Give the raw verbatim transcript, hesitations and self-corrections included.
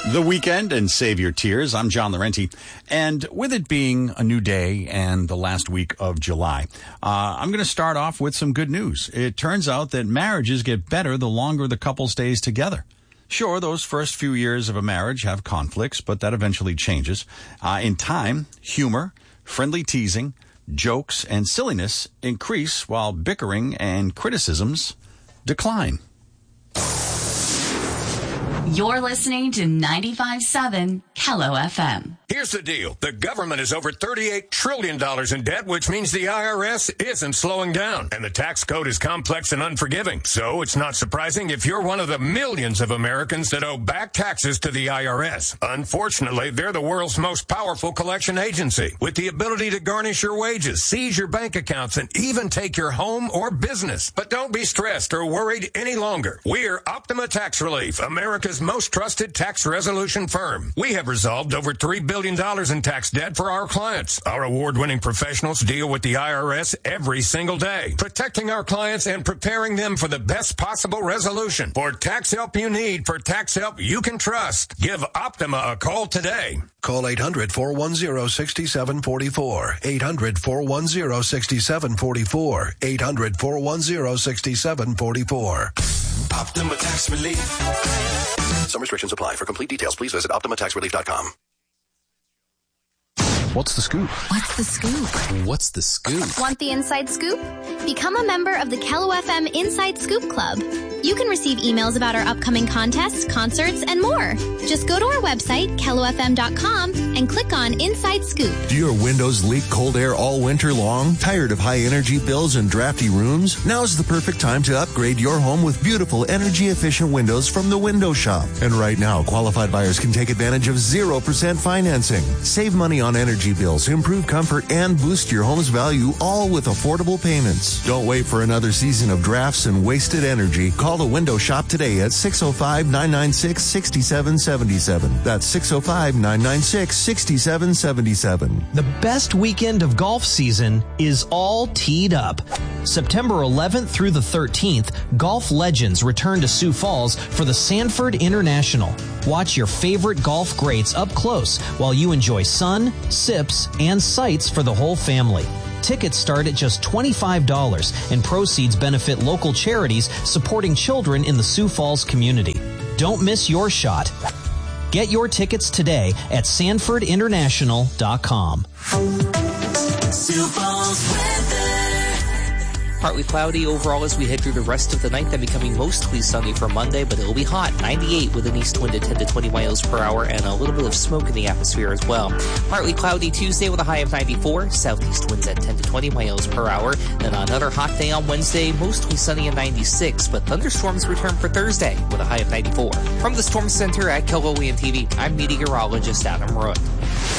The weekend and save your tears. I'm John Laurenti. And with it being a new day and the last week of July, uh, I'm going to start off with some good news. It turns out that marriages get better the longer the couple stays together. Sure, those first few years of a marriage have conflicts, but that eventually changes. Uh, in time, humor, friendly teasing, jokes, and silliness increase while bickering and criticisms decline. You're listening to ninety-five point seven K L O F M. Here's the deal. The government is over thirty-eight trillion dollars in debt, which means the I R S isn't slowing down. And the tax code is complex and unforgiving. So it's not surprising if you're one of the millions of Americans that owe back taxes to the I R S. Unfortunately, they're the world's most powerful collection agency, with the ability to garnish your wages, seize your bank accounts, and even take your home or business. But don't be stressed or worried any longer. We're Optima Tax Relief, America's most trusted tax resolution firm. We have resolved over three billion dollars in tax debt for our clients. Our award-winning professionals deal with the I R S every single day, protecting our clients and preparing them for the best possible resolution. For tax help you need, for tax help you can trust, give Optima a call today. Call eight hundred, four one zero, six seven four four. eight hundred, four one zero, six seven four four. eight hundred, four one zero, six seven four four. Optima Tax Relief. Some restrictions apply. For complete details, please visit optima tax relief dot com. What's the scoop? What's the scoop? What's the scoop? Want the inside scoop? Become a member of the K L O F M Inside Scoop Club. You can receive emails about our upcoming contests, concerts, and more. Just go to our website, K L O F M dot com, and click on Inside Scoop. Do your windows leak cold air all winter long? Tired of high energy bills and drafty rooms? Now's the perfect time to upgrade your home with beautiful energy-efficient windows from the Window Shop. And right now, qualified buyers can take advantage of zero percent financing. Save money on energy bills, improve comfort, and boost your home's value, all with affordable payments. Don't wait for another season of drafts and wasted energy. Call the Window Shop today at six oh five, nine nine six, six seven seven seven. That's six oh five, nine nine six, six seven seven seven. The best weekend of golf season is all teed up. September eleventh through the thirteenth, golf legends return to Sioux Falls for the Sanford International. Watch your favorite golf greats up close while you enjoy sun, sips, and sights for the whole family. Tickets start at just twenty-five dollars, and proceeds benefit local charities supporting children in the Sioux Falls community. Don't miss your shot. Get your tickets today at sanford international dot com. Sioux Falls weather. Partly cloudy overall as we head through the rest of the night, then becoming mostly sunny for Monday, but it'll be hot. ninety-eight with an east wind at ten to twenty miles per hour and a little bit of smoke in the atmosphere as well. Partly cloudy Tuesday with a high of ninety-four, southeast winds at ten to twenty miles per hour. Then another hot day on Wednesday, mostly sunny at ninety-six, but thunderstorms return for Thursday with a high of ninety-four. From the Storm Center at K L O F M T V, I'm meteorologist Adam Root.